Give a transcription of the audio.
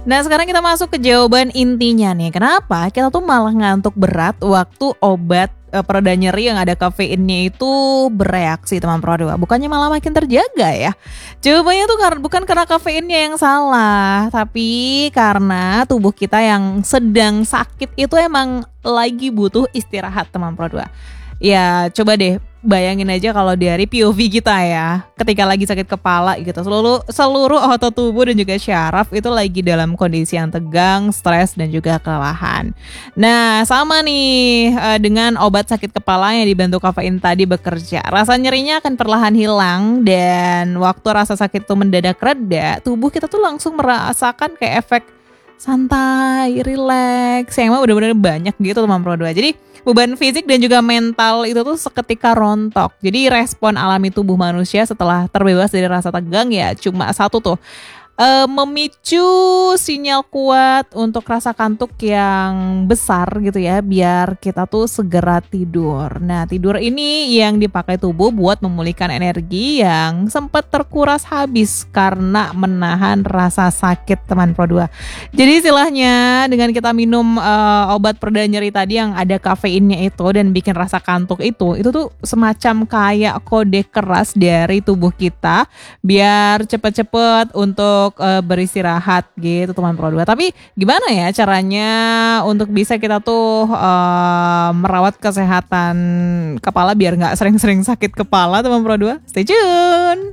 Nah, sekarang kita masuk ke jawaban intinya nih. Kenapa kita tuh malah ngantuk berat waktu obat pereda nyeri yang ada kafeinnya itu bereaksi, teman Pro 2? Bukannya malah makin terjaga ya? Jawabannya tuh bukan karena kafeinnya yang salah, tapi karena tubuh kita yang sedang sakit itu emang lagi butuh istirahat, teman Pro 2. Ya, coba deh bayangin aja kalau dari POV kita ya, ketika lagi sakit kepala gitu, seluruh otot tubuh dan juga syaraf itu lagi dalam kondisi yang tegang, stres dan juga kelelahan. Nah, sama nih dengan obat sakit kepala yang dibantu kafein tadi bekerja. Rasa nyerinya akan perlahan hilang dan waktu rasa sakit itu mendadak reda, tubuh kita tuh langsung merasakan kayak efek santai, rileks, yang emang bener-bener banyak gitu, teman Pro 2. Jadi beban fisik dan juga mental itu tuh seketika rontok. Jadi respon alami tubuh manusia setelah terbebas dari rasa tegang ya cuma satu tuh, memicu sinyal kuat untuk rasa kantuk yang besar gitu ya, biar kita tuh segera tidur. Nah, tidur ini yang dipakai tubuh buat memulihkan energi yang sempat terkuras habis karena menahan rasa sakit, teman Pro 2. Jadi istilahnya dengan kita minum obat pereda nyeri tadi yang ada kafeinnya itu dan bikin rasa kantuk itu tuh semacam kayak kode keras dari tubuh kita biar cepet-cepet untuk beristirahat gitu, teman Pro 2. Tapi gimana ya caranya untuk bisa kita tuh merawat kesehatan kepala biar nggak sering-sering sakit kepala, teman Pro 2? Stay tune.